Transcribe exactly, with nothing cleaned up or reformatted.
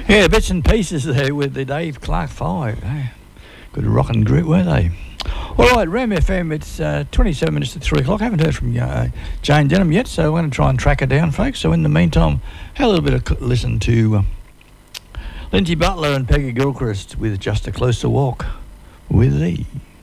Yeah, bits and pieces there with the Dave Clark Five. Eh? Good rocking group, were they? All right, Ram F M, it's uh, twenty-seven minutes to three o'clock. I haven't heard from uh, Jane Denham yet, so we're going to try and track her down, folks. So in the meantime, have a little bit of c- listen to uh, Lindsay Butler and Peggy Gilchrist with Just a Closer Walk with Thee.